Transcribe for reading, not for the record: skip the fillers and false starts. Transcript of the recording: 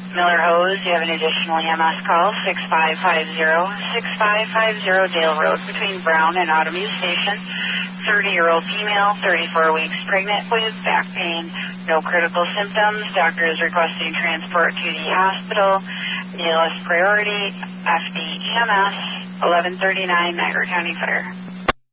Miller Hose, you have an additional EMS call, 6550 Dale Road between Brown and Automute Station. 30-year-old female, 34 weeks pregnant with back pain, no critical symptoms. Doctor is requesting transport to the hospital. ALS priority, FD EMS, 1139 Niagara County Fire.